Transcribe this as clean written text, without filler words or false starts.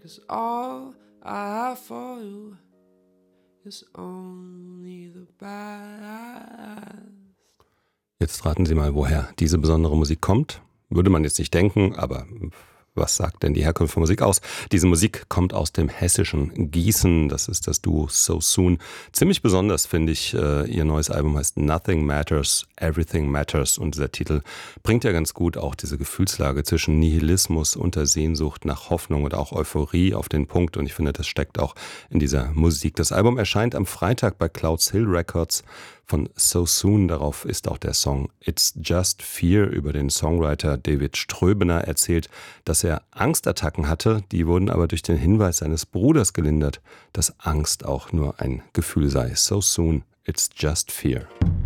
'cause all I have for you is only the best. Jetzt raten Sie mal, woher diese besondere Musik kommt. Würde man jetzt nicht denken, aber was sagt denn die Herkunft von Musik aus? Diese Musik kommt aus dem hessischen Gießen. Das ist das Duo So Soon. Ziemlich besonders finde ich, ihr neues Album heißt Nothing Matters, Everything Matters. Und dieser Titel bringt ja ganz gut auch diese Gefühlslage zwischen Nihilismus und der Sehnsucht nach Hoffnung und auch Euphorie auf den Punkt. Und ich finde, das steckt auch in dieser Musik. Das Album erscheint am Freitag bei Clouds Hill Records von So Soon. Darauf ist auch der Song It's Just Fear. Über den Songwriter David Ströbener erzählt, dass er Angstattacken hatte. Die wurden aber durch den Hinweis seines Bruders gelindert, dass Angst auch nur ein Gefühl sei. So Soon, It's Just Fear.